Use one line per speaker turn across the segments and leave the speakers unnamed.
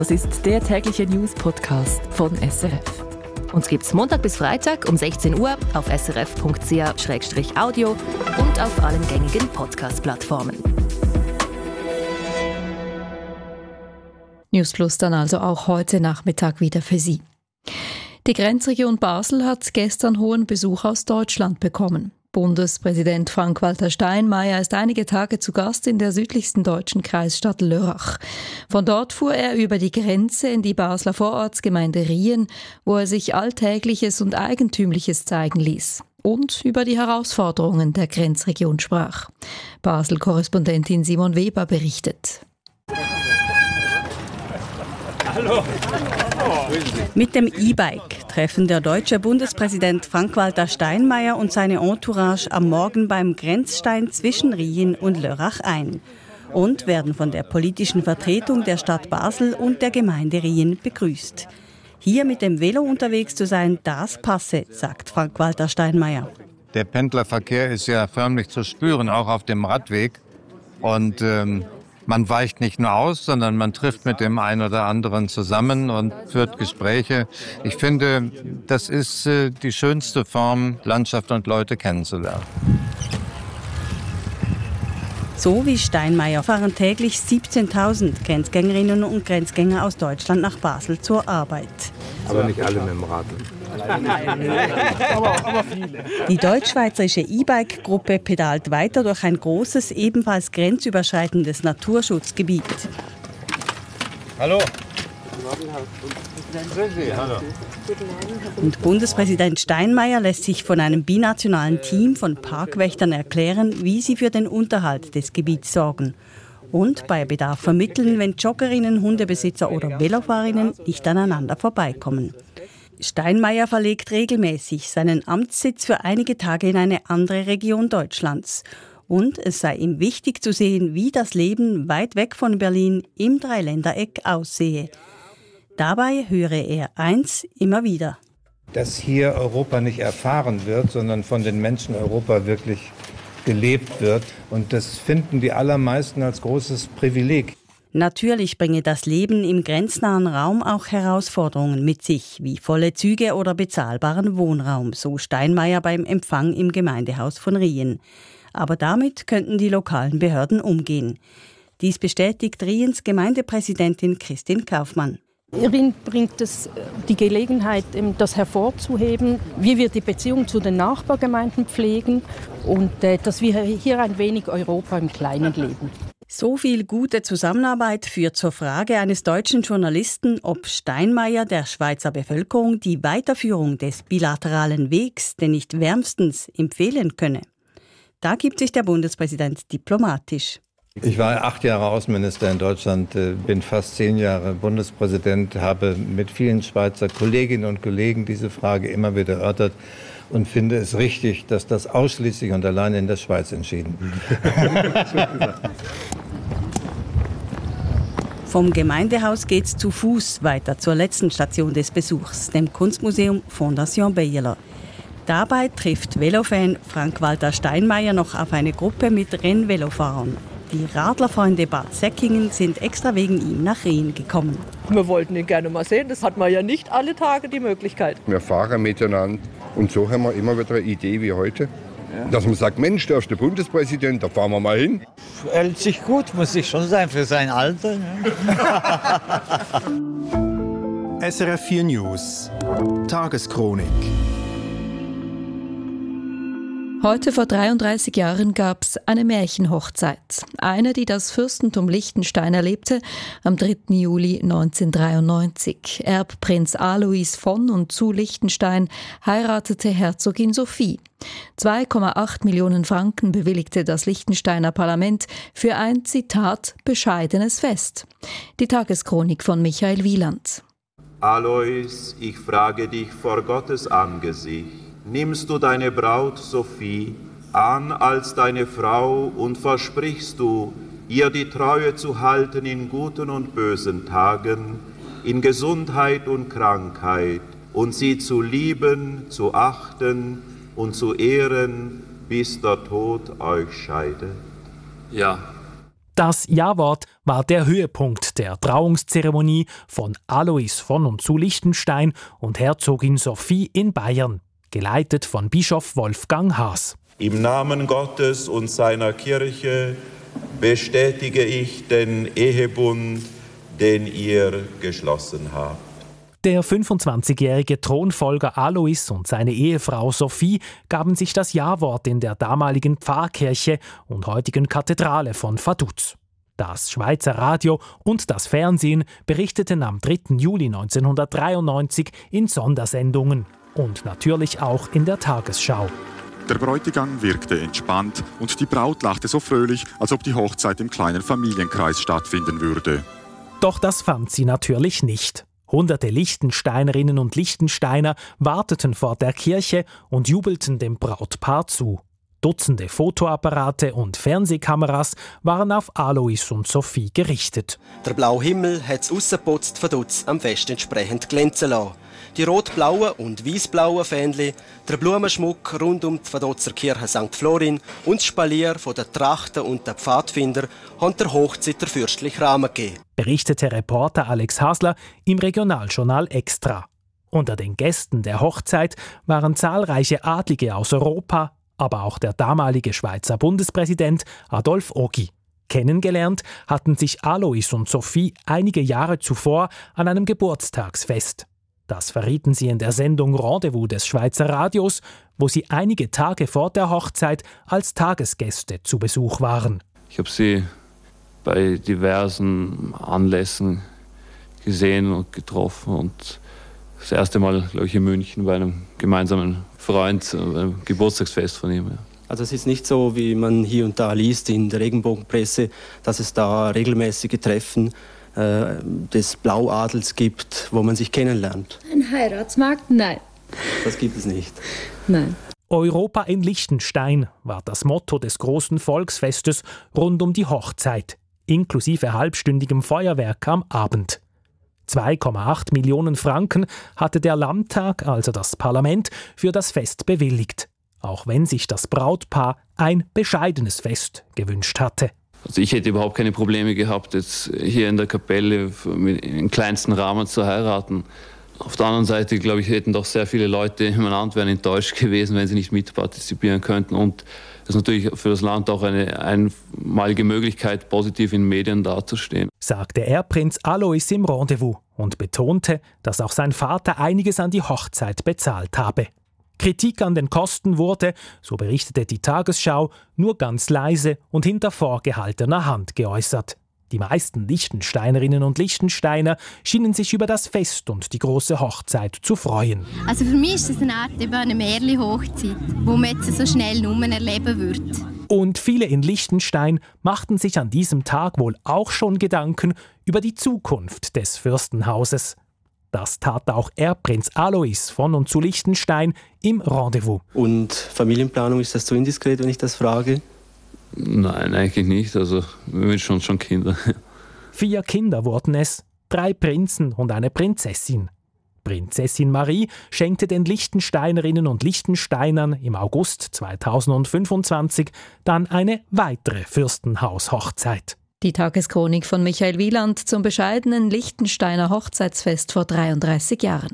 Das ist der tägliche News-Podcast von SRF. Uns gibt's Montag bis Freitag um 16 Uhr auf srf.ch/audio und auf allen gängigen Podcast-Plattformen.
News Plus dann also auch heute Nachmittag wieder für Sie. Die Grenzregion Basel hat gestern hohen Besuch aus Deutschland bekommen. Bundespräsident Frank-Walter Steinmeier ist einige Tage zu Gast in der südlichsten deutschen Kreisstadt Lörrach. Von dort fuhr er über die Grenze in die Basler Vorortsgemeinde Rien, wo er sich Alltägliches und Eigentümliches zeigen ließ und über die Herausforderungen der Grenzregion sprach. Basel-Korrespondentin Simon Weber berichtet.
Hallo. Mit dem E-Bike treffen der deutsche Bundespräsident Frank-Walter Steinmeier und seine Entourage am Morgen beim Grenzstein zwischen Rien und Lörrach ein und werden von der politischen Vertretung der Stadt Basel und der Gemeinde Rien begrüßt. Hier mit dem Velo unterwegs zu sein, das passe, sagt Frank-Walter Steinmeier.
Der Pendlerverkehr ist ja förmlich zu spüren, auch auf dem Radweg. Und man weicht nicht nur aus, sondern man trifft mit dem einen oder anderen zusammen und führt Gespräche. Ich finde, das ist die schönste Form, Landschaft und Leute kennenzulernen.
So wie Steinmeier fahren täglich 17.000 Grenzgängerinnen und Grenzgänger aus Deutschland nach Basel zur Arbeit.
Aber nicht alle mit dem Rad.
Aber viele. Die deutsch-schweizerische E-Bike-Gruppe pedalt weiter durch ein großes, ebenfalls grenzüberschreitendes Naturschutzgebiet.
Hallo.
Und Bundespräsident Steinmeier lässt sich von einem binationalen Team von Parkwächtern erklären, wie sie für den Unterhalt des Gebiets sorgen. Und bei Bedarf vermitteln, wenn Joggerinnen, Hundebesitzer oder Velofahrerinnen nicht aneinander vorbeikommen. Steinmeier verlegt regelmäßig seinen Amtssitz für einige Tage in eine andere Region Deutschlands. Und es sei ihm wichtig zu sehen, wie das Leben weit weg von Berlin im Dreiländereck aussehe. Dabei höre er eins immer wieder:
Dass hier Europa nicht erfahren wird, sondern von den Menschen Europa wirklich gelebt wird. Und das finden die allermeisten als großes Privileg.
Natürlich bringe das Leben im grenznahen Raum auch Herausforderungen mit sich, wie volle Züge oder bezahlbaren Wohnraum, so Steinmeier beim Empfang im Gemeindehaus von Rien. Aber damit könnten die lokalen Behörden umgehen. Dies bestätigt Riens Gemeindepräsidentin Christine Kaufmann.
Rien bringt es die Gelegenheit, das hervorzuheben, wie wir die Beziehung zu den Nachbargemeinden pflegen und dass wir hier ein wenig Europa im Kleinen leben.
So viel gute Zusammenarbeit führt zur Frage eines deutschen Journalisten, ob Steinmeier der Schweizer Bevölkerung die Weiterführung des bilateralen Wegs denn nicht wärmstens empfehlen könne. Da gibt sich der Bundespräsident diplomatisch.
Ich war 8 Jahre Außenminister in Deutschland, bin fast 10 Jahre Bundespräsident, habe mit vielen Schweizer Kolleginnen und Kollegen diese Frage immer wieder erörtert und finde es richtig, dass das ausschließlich und allein in der Schweiz entschieden wird.
Vom Gemeindehaus geht's zu Fuß weiter zur letzten Station des Besuchs, dem Kunstmuseum Fondation Bayerler. Dabei trifft Velofan Frank-Walter Steinmeier noch auf eine Gruppe mit Rennvelofahrern. Die Radlerfreunde Bad Säckingen sind extra wegen ihm nach Rien gekommen.
Wir wollten ihn gerne mal sehen, das hat man ja nicht alle Tage die Möglichkeit.
Wir fahren miteinander und so haben wir immer wieder eine Idee wie heute. Ja. Dass man sagt, Mensch, der ist der Bundespräsident, da fahren wir mal hin.
Er hält sich gut, muss ich schon sein, für sein Alter.
Ja. SRF 4 News, Tageschronik.
Heute vor 33 Jahren gab es eine Märchenhochzeit. Eine, die das Fürstentum Liechtenstein erlebte, am 3. Juli 1993. Erbprinz Alois von und zu Liechtenstein heiratete Herzogin Sophie. 2,8 Millionen Franken bewilligte das Liechtensteiner Parlament für ein, Zitat, bescheidenes Fest. Die Tageschronik von Michael Wieland.
Alois, ich frage dich vor Gottes Angesicht. Nimmst du deine Braut Sophie an als deine Frau und versprichst du, ihr die Treue zu halten in guten und bösen Tagen, in Gesundheit und Krankheit, und sie zu lieben, zu achten und zu ehren, bis der Tod euch scheidet?
Ja. Das Ja-Wort war der Höhepunkt der Trauungszeremonie von Alois von und zu Liechtenstein und Herzogin Sophie in Bayern, geleitet von Bischof Wolfgang Haas.
Im Namen Gottes und seiner Kirche bestätige ich den Ehebund, den ihr geschlossen habt.
Der 25-jährige Thronfolger Alois und seine Ehefrau Sophie gaben sich das Ja-Wort in der damaligen Pfarrkirche und heutigen Kathedrale von Vaduz. Das Schweizer Radio und das Fernsehen berichteten am 3. Juli 1993 in Sondersendungen und natürlich auch in der Tagesschau.
Der Bräutigam wirkte entspannt und die Braut lachte so fröhlich, als ob die Hochzeit im kleinen Familienkreis stattfinden würde.
Doch das fand sie natürlich nicht. Hunderte Liechtensteinerinnen und Liechtensteiner warteten vor der Kirche und jubelten dem Brautpaar zu. Dutzende Fotoapparate und Fernsehkameras waren auf Alois und Sophie gerichtet.
Der blaue Himmel hat es rausgeputzt Vaduz am Fest entsprechend glänzen lassen. Die rot-blauen und weiß-blauen Fähnchen, der Blumenschmuck rund um die Vaduzer Kirche St. Florin und das Spalier von den Trachten und den Pfadfinder haben der Hochzeit der fürstlichen Rahmen gegeben.
Berichtete Reporter Alex Hasler im Regionaljournal Extra. Unter den Gästen der Hochzeit waren zahlreiche Adlige aus Europa, aber auch der damalige Schweizer Bundespräsident Adolf Ogi. Kennengelernt hatten sich Alois und Sophie einige Jahre zuvor an einem Geburtstagsfest. Das verrieten sie in der Sendung Rendezvous des Schweizer Radios, wo sie einige Tage vor der Hochzeit als Tagesgäste zu Besuch waren.
Ich habe sie bei diversen Anlässen gesehen und getroffen und das erste Mal, glaube ich, in München bei einem gemeinsamen Freund, einem Geburtstagsfest von ihm. Ja.
Also es ist nicht so, wie man hier und da liest in der Regenbogenpresse, dass es da regelmäßige Treffen des Blauadels gibt, wo man sich kennenlernt.
Ein Heiratsmarkt? Nein.
Das gibt es nicht.
Nein.
Europa in Liechtenstein war das Motto des großen Volksfestes rund um die Hochzeit, inklusive halbstündigem Feuerwerk am Abend. 2,8 Millionen Franken hatte der Landtag, also das Parlament, für das Fest bewilligt, auch wenn sich das Brautpaar ein bescheidenes Fest gewünscht hatte.
Also ich hätte überhaupt keine Probleme gehabt, jetzt hier in der Kapelle im kleinsten Rahmen zu heiraten. Auf der anderen Seite, glaube ich, hätten doch sehr viele Leute im Land wären enttäuscht gewesen, wenn sie nicht mitpartizipieren könnten. Und das ist natürlich für das Land auch eine einmalige Möglichkeit, positiv in Medien dazustehen.
Sagte Erbprinz Alois im Rendezvous und betonte, dass auch sein Vater einiges an die Hochzeit bezahlt habe. Kritik an den Kosten wurde, so berichtete die Tagesschau, nur ganz leise und hinter vorgehaltener Hand geäußert. Die meisten Liechtensteinerinnen und Liechtensteiner schienen sich über das Fest und die große Hochzeit zu freuen.
Also für mich ist es eine Art eine Märchen-Hochzeit, die man jetzt so schnell nur erleben wird.
Und viele in Liechtenstein machten sich an diesem Tag wohl auch schon Gedanken über die Zukunft des Fürstenhauses. Das tat auch Erbprinz Alois von und zu Liechtenstein im Rendezvous.
Und Familienplanung, ist das zu indiskret, wenn ich das frage?
Nein, eigentlich nicht. Also wir wünschen schon Kinder.
4 Kinder wurden es, 3 Prinzen und eine Prinzessin. Prinzessin Marie schenkte den Liechtensteinerinnen und Liechtensteinern im August 2025 dann eine weitere Fürstenhaus-Hochzeit.
Die Tageschronik von Michael Wieland zum bescheidenen Liechtensteiner Hochzeitsfest vor 33 Jahren.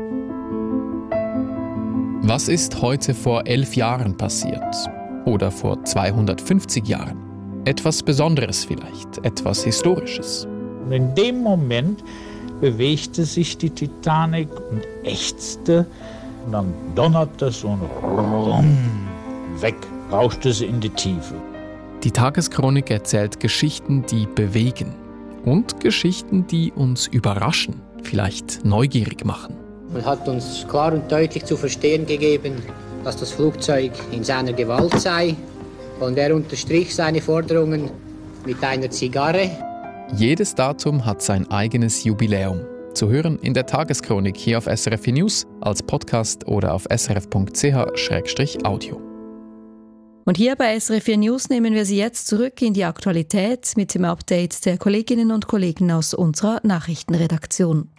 Was ist heute vor 11 Jahren passiert? Oder vor 250 Jahren? Etwas Besonderes vielleicht, etwas Historisches.
Und in dem Moment bewegte sich die Titanic und ächzte und dann donnerte es und weg rauschte sie in die Tiefe.
Die Tageschronik erzählt Geschichten, die bewegen und Geschichten, die uns überraschen, vielleicht neugierig machen.
Man hat uns klar und deutlich zu verstehen gegeben, dass das Flugzeug in seiner Gewalt sei, und er unterstrich seine Forderungen mit einer Zigarre.
Jedes Datum hat sein eigenes Jubiläum. Zu hören in der Tageschronik hier auf SRF News, als Podcast oder auf srf.ch/audio.
Und hier bei SRF News nehmen wir Sie jetzt zurück in die Aktualität mit dem Update der Kolleginnen und Kollegen aus unserer Nachrichtenredaktion.